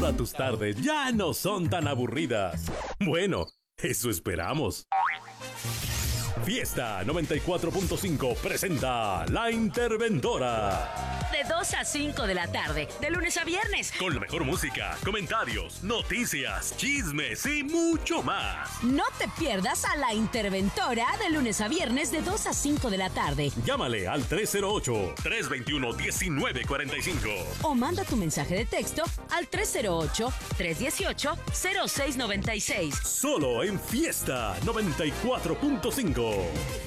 Ahora tus tardes ya no son tan aburridas. Bueno, eso esperamos. Fiesta 94.5 presenta La Interventora. De 2 a 5 de la tarde, de lunes a viernes. Con la mejor música, comentarios, noticias, chismes y mucho más. No te pierdas a La Interventora de lunes a viernes de 2 a 5 de la tarde. Llámale al 308-321-1945. O manda tu mensaje de texto al 308-318-0696. Solo en Fiesta 94.5.